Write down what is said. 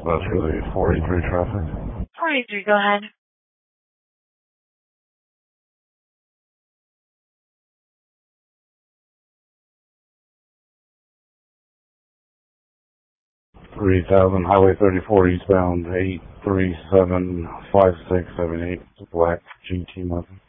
That's really 43 traffic. 43, go ahead. $3,000, Highway 34 eastbound, 8375678, black GT Muffin.